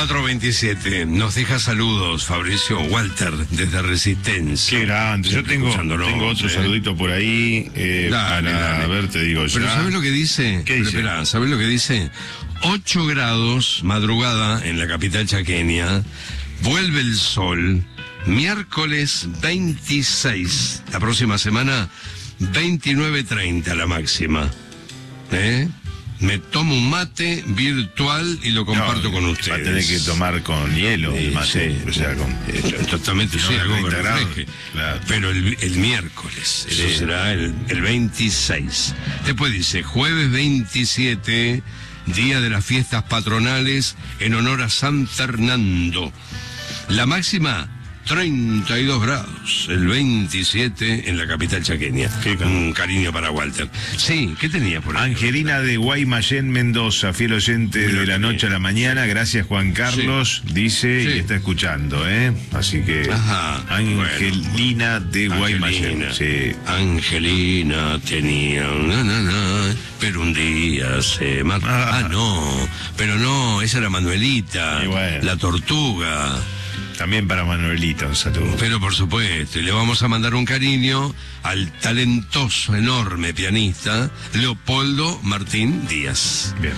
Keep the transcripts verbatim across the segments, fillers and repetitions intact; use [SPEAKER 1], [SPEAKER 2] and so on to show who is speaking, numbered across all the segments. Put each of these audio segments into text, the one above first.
[SPEAKER 1] cuatro veintisiete. Nos deja saludos Fabricio Walter desde Resistencia.
[SPEAKER 2] Qué grande. Yo tengo, tengo otro eh. saludito por ahí. Eh,
[SPEAKER 1] dale,
[SPEAKER 2] para
[SPEAKER 1] dale.
[SPEAKER 2] ver, te digo ya.
[SPEAKER 1] Pero ¿sabes lo que dice?
[SPEAKER 2] ¿Qué dice?
[SPEAKER 1] Espera, ¿sabes lo que dice? ocho grados, madrugada en la capital chaqueña. Vuelve el sol. Miércoles veintiséis. La próxima semana, veintinueve treinta la máxima. ¿Eh? Me tomo un mate virtual y lo comparto
[SPEAKER 2] no,
[SPEAKER 1] con ustedes.
[SPEAKER 2] Va a tener que tomar con hielo
[SPEAKER 1] sí,
[SPEAKER 2] el mate.
[SPEAKER 1] Sí,
[SPEAKER 2] o sea, con...
[SPEAKER 1] eh, totalmente, sí, algo que refleje.
[SPEAKER 2] Claro.
[SPEAKER 1] Pero el, el miércoles, sí. Eso será el, el veintiséis. Después dice, jueves veintisiete, día de las fiestas patronales en honor a San Fernando. La máxima, treinta y dos grados, el veintisiete en la capital chaqueña. Un cariño para Walter. Sí, ¿qué tenía por ahí?
[SPEAKER 2] Angelina de Guaymallén, Mendoza, fiel oyente de la noche a la mañana. Gracias, Juan Carlos, sí. dice, sí. y está escuchando, ¿eh? Así que,
[SPEAKER 1] Ajá,
[SPEAKER 2] Angelina
[SPEAKER 1] bueno.
[SPEAKER 2] de Guaymallén.
[SPEAKER 1] Angelina,
[SPEAKER 2] sí.
[SPEAKER 1] Angelina tenía una nana, pero un día se mató. Ah. ah, no, pero no, esa era Manuelita, bueno. la tortuga.
[SPEAKER 2] También para Manuelita, un saludo.
[SPEAKER 1] Pero por supuesto, y le vamos a mandar un cariño al talentoso, enorme pianista Leopoldo Martín Díaz.
[SPEAKER 2] Bien.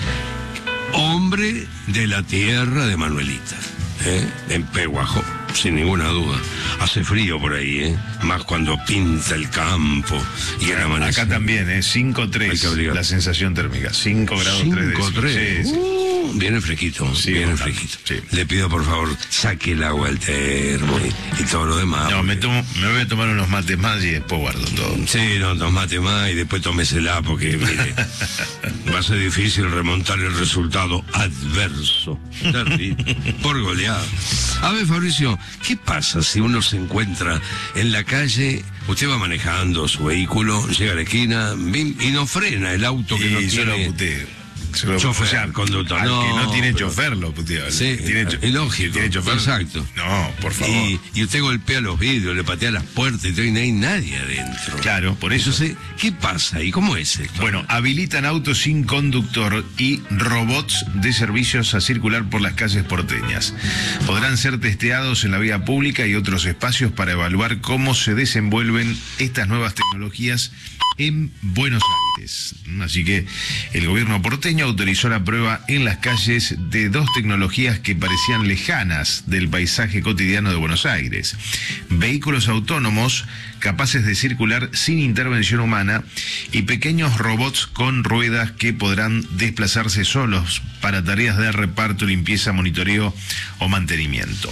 [SPEAKER 1] Hombre de la tierra de Manuelita, ¿eh? En Peguajo, sin ninguna duda. Hace frío por ahí, ¿eh? Más cuando pinta el campo y el amanecer.
[SPEAKER 2] Acá también, ¿eh? cinco tres la sensación térmica. cinco grados tres décimos.
[SPEAKER 1] cinco tres.
[SPEAKER 2] Sí, sí.
[SPEAKER 1] Uh, viene fresquito, sí, viene fresquito. Sí. Le pido por favor, saque el agua del termo y, y todo lo demás.
[SPEAKER 2] No,
[SPEAKER 1] porque...
[SPEAKER 2] me, tomo, me voy a tomar unos mates más y después guardo todo.
[SPEAKER 1] Sí, no, dos mates más y después tómesela porque, mire, va a ser difícil remontar el resultado adverso. Terrible, por goleada. A ver, Fabricio, ¿qué pasa si uno se encuentra en la calle, usted va manejando su vehículo, llega a la esquina y no frena el auto que
[SPEAKER 2] y
[SPEAKER 1] no
[SPEAKER 2] yo
[SPEAKER 1] tiene...
[SPEAKER 2] lo puteo. Lo,
[SPEAKER 1] chofer,
[SPEAKER 2] o sea,
[SPEAKER 1] conductor.
[SPEAKER 2] Al
[SPEAKER 1] no,
[SPEAKER 2] que no tiene
[SPEAKER 1] pero...
[SPEAKER 2] chofer lo putea.
[SPEAKER 1] Sí,
[SPEAKER 2] tiene cho...
[SPEAKER 1] lógico.
[SPEAKER 2] ¿Tiene chofer?
[SPEAKER 1] Exacto.
[SPEAKER 2] No, por favor.
[SPEAKER 1] Y, y usted golpea los vidrios, le patea las puertas y no hay nadie adentro.
[SPEAKER 2] Claro, por eso.
[SPEAKER 1] Entonces, ¿qué pasa y cómo es esto?
[SPEAKER 2] Bueno, habilitan autos sin conductor y robots de servicios a circular por las calles porteñas. Podrán ser testeados en la vía pública y otros espacios para evaluar cómo se desenvuelven estas nuevas tecnologías en Buenos Aires. Así que el gobierno porteño autorizó la prueba en las calles de dos tecnologías que parecían lejanas del paisaje cotidiano de Buenos Aires. Vehículos autónomos capaces de circular sin intervención humana y pequeños robots con ruedas que podrán desplazarse solos para tareas de reparto, limpieza, monitoreo o mantenimiento.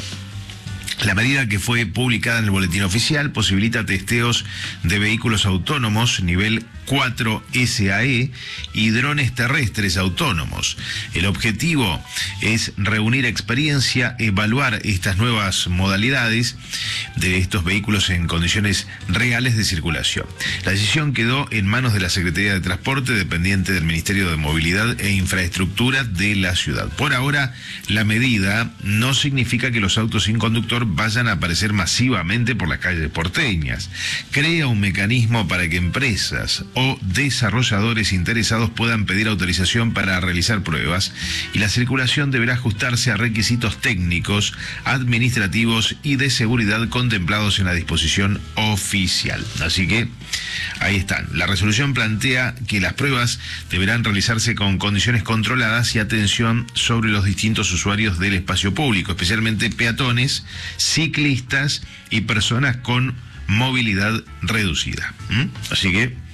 [SPEAKER 2] La medida, que fue publicada en el boletín oficial, posibilita testeos de vehículos autónomos nivel cuatro S A E y drones terrestres autónomos. El objetivo es reunir experiencia, evaluar estas nuevas modalidades de estos vehículos en condiciones reales de circulación. La decisión quedó en manos de la Secretaría de Transporte, dependiente del Ministerio de Movilidad e Infraestructura de la ciudad. Por ahora, la medida no significa que los autos sin conductor vayan a aparecer masivamente por las calles porteñas. Crea un mecanismo para que empresas o desarrolladores interesados puedan pedir autorización para realizar pruebas, y la circulación deberá ajustarse a requisitos técnicos, administrativos y de seguridad contemplados en la disposición oficial. Así que ahí están. La resolución plantea que las pruebas deberán realizarse con condiciones controladas y atención sobre los distintos usuarios del espacio público, especialmente peatones, ciclistas y personas con movilidad reducida. ¿Mm? Así que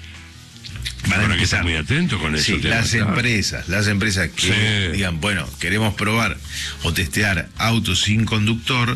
[SPEAKER 2] van a empezar.
[SPEAKER 1] Que muy atento con eso.
[SPEAKER 2] Sí, las claro. empresas, las empresas que sí. digan, bueno, queremos probar o testear autos sin conductor,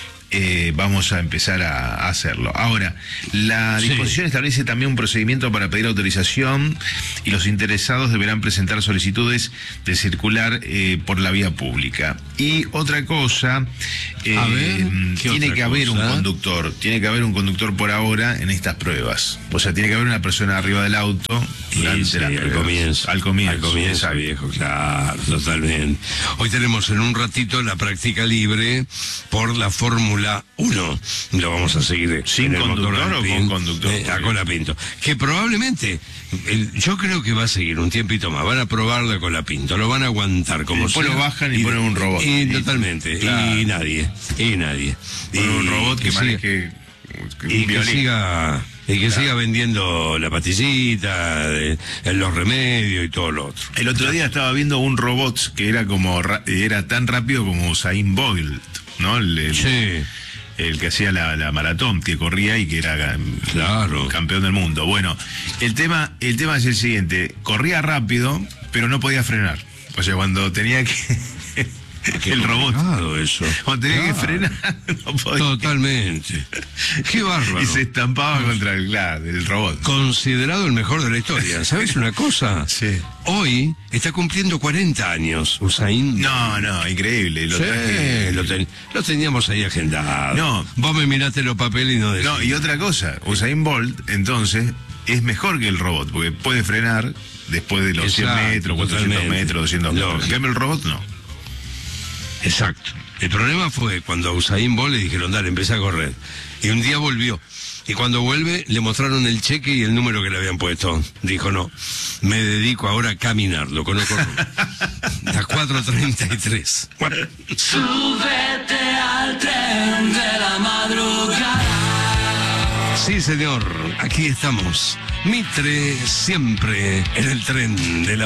[SPEAKER 2] Eh, vamos a empezar a, a hacerlo. Ahora, la disposición sí. establece también un procedimiento para pedir autorización, y los interesados deberán presentar solicitudes de circular eh, por la vía pública. Y otra cosa, eh,
[SPEAKER 1] a ver,
[SPEAKER 2] tiene
[SPEAKER 1] otra
[SPEAKER 2] que haber
[SPEAKER 1] cosa?
[SPEAKER 2] un conductor, tiene que haber un conductor por ahora en estas pruebas. O sea, tiene que haber una persona arriba del auto durante
[SPEAKER 1] sí,
[SPEAKER 2] las
[SPEAKER 1] sí,
[SPEAKER 2] pruebas.
[SPEAKER 1] Al comienzo.
[SPEAKER 2] Al comienzo,
[SPEAKER 1] al comienzo viejo, claro, totalmente. Hoy tenemos en un ratito la práctica libre por la Fórmula Fórmula uno. Lo vamos a seguir
[SPEAKER 2] ¿Sin
[SPEAKER 1] en el
[SPEAKER 2] conductor
[SPEAKER 1] motor
[SPEAKER 2] o
[SPEAKER 1] Alpine,
[SPEAKER 2] con conductor?
[SPEAKER 1] eh, a Colapinto. Que probablemente, el- yo creo que va a seguir un tiempito más. Van a probarla con la Pinto, lo van a aguantar como
[SPEAKER 2] Después
[SPEAKER 1] sea.
[SPEAKER 2] lo bajan y ponen un robot.
[SPEAKER 1] Y,
[SPEAKER 2] Y-
[SPEAKER 1] totalmente.
[SPEAKER 2] claro.
[SPEAKER 1] Y nadie. Y nadie.
[SPEAKER 2] Con un
[SPEAKER 1] Y
[SPEAKER 2] robot que,
[SPEAKER 1] siga-
[SPEAKER 2] maneje un
[SPEAKER 1] y que
[SPEAKER 2] violín.
[SPEAKER 1] siga y que siga vendiendo la pastillita, de- los remedios y todo lo otro.
[SPEAKER 2] El otro día estaba viendo un robot que era como ra- era tan rápido como Usain Bolt, ¿no? El, el-
[SPEAKER 1] Sí,
[SPEAKER 2] el que hacía la, la maratón, que corría y que era um,
[SPEAKER 1] claro.
[SPEAKER 2] campeón del mundo. Bueno, el tema, el tema es el siguiente: corría rápido, pero no podía frenar. O sea, cuando tenía que
[SPEAKER 1] Qué
[SPEAKER 2] el robot,
[SPEAKER 1] complicado eso.
[SPEAKER 2] cuando tenía que
[SPEAKER 1] Claro.
[SPEAKER 2] frenar, no podía.
[SPEAKER 1] Totalmente. Qué bárbaro.
[SPEAKER 2] Y se estampaba contra el, claro, el robot.
[SPEAKER 1] Considerado el mejor de la historia. ¿Sabes una cosa?
[SPEAKER 2] Sí.
[SPEAKER 1] Hoy está cumpliendo cuarenta años Usain.
[SPEAKER 2] No, no, increíble. Lo
[SPEAKER 1] Sí,
[SPEAKER 2] traje-
[SPEAKER 1] lo, ten- lo teníamos ahí agendado.
[SPEAKER 2] No.
[SPEAKER 1] Vos me miraste los papeles y no decís.
[SPEAKER 2] No, y otra cosa, Usain Bolt, entonces, es mejor que el robot, porque puede frenar después de los
[SPEAKER 1] Exacto,
[SPEAKER 2] cien metros, cuatrocientos
[SPEAKER 1] totalmente.
[SPEAKER 2] metros, doscientos metros.
[SPEAKER 1] Lógico.
[SPEAKER 2] En cambio, el robot no.
[SPEAKER 1] Exacto. El problema fue cuando a Usain Bolt le dijeron, dale, empieza a correr. Y un día volvió. Y cuando vuelve, le mostraron el cheque y el número que le habían puesto. Dijo, no, me dedico ahora a caminar, lo conozco. A cuatro treinta y tres. Bueno.
[SPEAKER 3] Súbete al tren de la madrugada.
[SPEAKER 1] Sí, señor, aquí estamos. Mitre siempre en el tren de la